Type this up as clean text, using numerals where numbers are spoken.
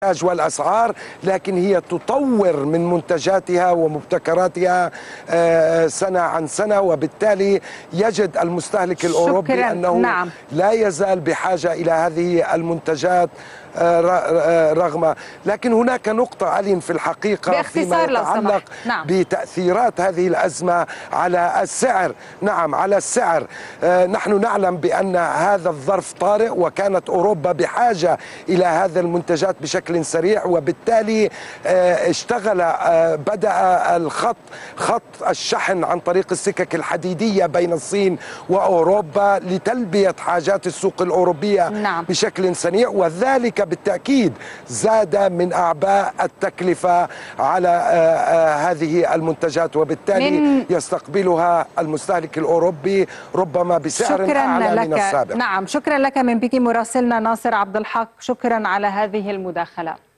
والأسعار، لكن هي تطور من منتجاتها ومبتكراتها سنة عن سنة، وبالتالي يجد المستهلك الأوروبي أنه لا يزال بحاجة إلى هذه المنتجات رغم. لكن هناك نقطة علي في الحقيقة فيما يتعلق بتأثيرات هذه الأزمة على السعر. نعم، على السعر. نحن نعلم بأن هذا الظرف طارئ، وكانت أوروبا بحاجة إلى هذا المنتجات بشكل سريع، وبالتالي بدأ خط الشحن عن طريق السكك الحديدية بين الصين وأوروبا لتلبية حاجات السوق الأوروبية بشكل سريع، وذلك بالتأكيد زاد من أعباء التكلفة على هذه المنتجات، وبالتالي يستقبلها المستهلك الأوروبي ربما بسعر أعلى من السابق. نعم، شكرا لك من بكين مراسلنا ناصر عبد الحق، شكرا على هذه المداخلة.